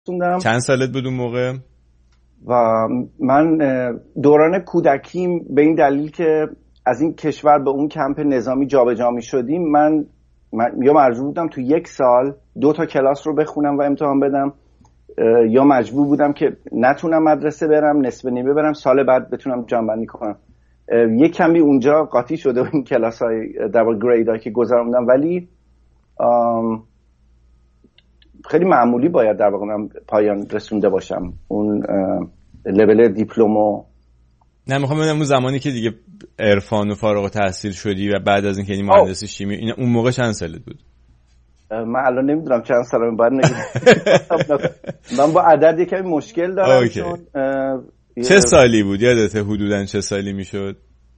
خوندم. چند سالت بود اون موقع؟ و من دوران کودکیم به این دلیل که از این کشور به اون کمپ نظامی جابجا می شدیم، من یا مجبور بودم تو یک سال 2 کلاس رو بخونم و امتحان بدم، یا مجبور بودم که نتونم مدرسه برم، نصف نیمه برم، سال بعد بتونم جمع‌بندی کنم. یک کمی اونجا قاطی شده این کلاس‌های دبل گریدایی که گذروندم، ولی خیلی معمولی باید در واقع من پایان رسونده باشم اون لول دیپلمو. نه میخوام ببینم اون زمانی که دیگه عرفان و فارغ التحصیل شدی و بعد از اینکه مهندسی شیمی، اون موقع چند سالت بود؟ من الان نمیدونم چند سالم، باید نگم. من با عدد یکمی مشکل دارم. چون چه سالی بود؟ یادته حدوداً چه سالی میشد؟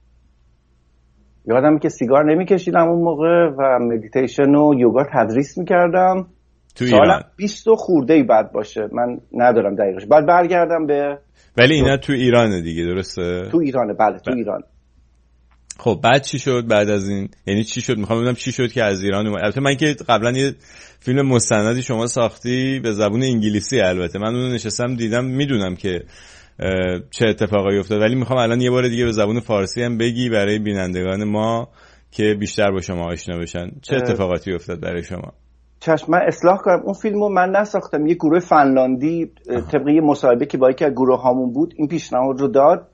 یادم که سیگار نمیکشیدم اون موقع و مدیتیشن و یوگا تدریس میکردم. تو ایران 20 خورده‌ای بعد باشه، من ندارم دقیقش. بعد برگردم به ولی اینا تو ایرانه دیگه، درسته؟ تو ایرانه، بله تو ایران. خب بعد چی شد بعد از این؟ یعنی چی شد؟ میخوام بدونم چی شد که از ایران اومد. البته من که قبلا یه فیلم مستندی شما ساختی به زبان انگلیسی، البته من اون نشستم دیدم، میدونم که چه اتفاقایی افتاد، ولی میخوام الان یه بار دیگه به زبان فارسی هم بگی برای بینندگان ما که بیشتر با شما آشنا بشن. چه اتفاقاتی افتاد برای شما؟ چشم، من اصلاح کنم، اون فیلمو من نساختم. یه گروه فنلاندی طبق یه مصاحبه که با یکی از گروه هامون بود این پیشنهاد رو داد.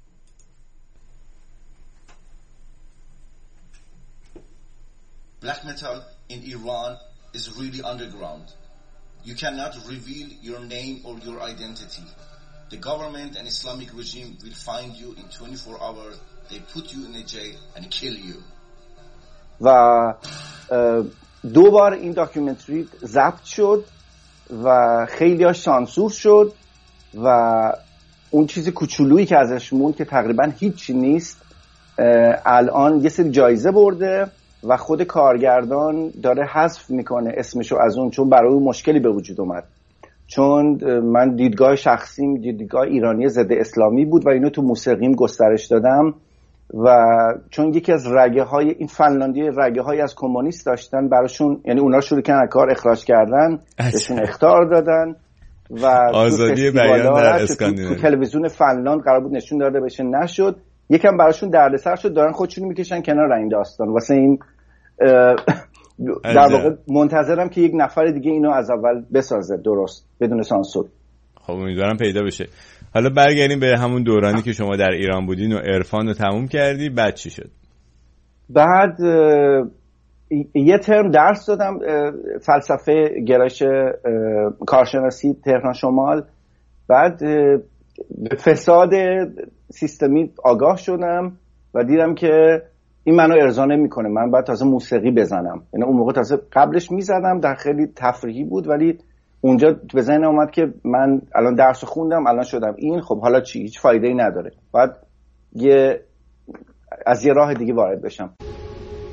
Black metal in Iran is really underground. You cannot reveal your name or your identity. The government and Islamic regime will find you in 24 hours. They put you in a jail and kill you. و 2 بار این داکیومنتری ضبط شد و خیلی ها سانسور شد و اون چیز کوچولویی که ازش موند که تقریبا هیچ نیست الان یه سری جایزه برده و خود کارگردان داره حذف میکنه اسمشو از اون، چون برای اون مشکلی به وجود اومد. چون من دیدگاه شخصیم دیدگاه ایرانی ضد اسلامی بود و اینو تو موسیقیم گسترش دادم و چون یکی از رگه های این فنلاندی رگه های از کمونیست داشتن براشون، یعنی اونا شروع کردن کار اخراج کردن، بهشون اخطار دادن و آزادی بیان در اسکاندیناوی تو تلویزیون فنلاند قرار بود نشون داده بشه، نشد. یکم براشون دردسر شد، دارن خودشون میکشن کنار این داستان. واسه این در واقع منتظرم که یک نفر دیگه اینو از اول بسازه درست بدون سانسور. خب امیدوارم پیدا بشه. حالا برگردیم به همون دورانی که شما در ایران بودین و عرفان رو تموم کردی، بعد چی شد؟ بعد یه ترم درس دادم فلسفه گرایش کارشناسی تهران شمال. بعد به فساد سیستمی آگاه شدم و دیدم که این منو ارضا نمیکنه، من باید تازه موسیقی بزنم. یعنی اون موقع تازه قبلش میزدم، در خیلی تفریحی بود، ولی اونجا به ذهنم اومد که من الان درس خوندم، الان شدم این، خب حالا چی؟ هیچ فایده‌ای نداره، بعد از یه راه دیگه وارد بشم.